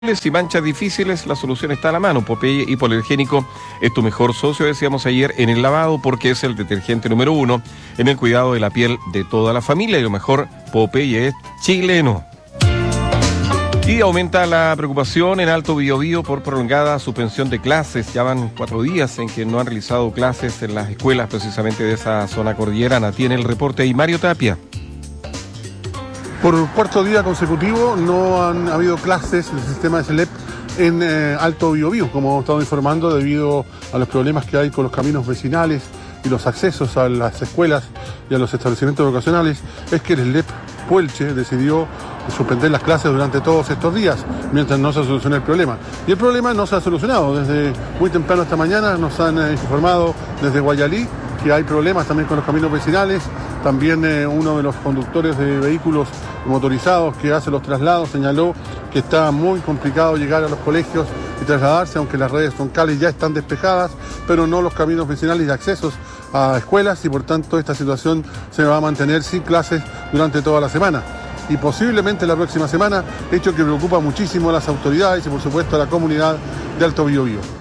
y manchas difíciles, la solución está a la mano. Popeye Hipoalergénico es tu mejor socio, decíamos ayer, en el lavado, porque es el detergente número 1 en el cuidado de la piel de toda la familia. Y lo mejor, Popeye es chileno. Y aumenta la preocupación en Alto Biobío por prolongada suspensión de clases. Ya van 4 días en que no han realizado clases en las escuelas precisamente de esa zona cordillerana. Tiene el reporte ahí Mario Tapia. Por cuarto día consecutivo no han habido clases del sistema de SELEP en Alto Biobío, como hemos estado informando, debido a los problemas que hay con los caminos vecinales y los accesos a las escuelas y a los establecimientos vocacionales. Es que el SELEP Puelche decidió suspender las clases durante todos estos días, mientras no se soluciona el problema. Y el problema no se ha solucionado. Desde muy temprano esta mañana nos han informado desde Guayalí que hay problemas también con los caminos vecinales. También uno de los conductores de vehículos motorizados que hace los traslados señaló que está muy complicado llegar a los colegios y trasladarse, aunque las redes troncales ya están despejadas, pero no los caminos vecinales y accesos a escuelas, y por tanto esta situación se va a mantener sin clases durante toda la semana. Y posiblemente la próxima semana, hecho que preocupa muchísimo a las autoridades y por supuesto a la comunidad de Alto Biobío.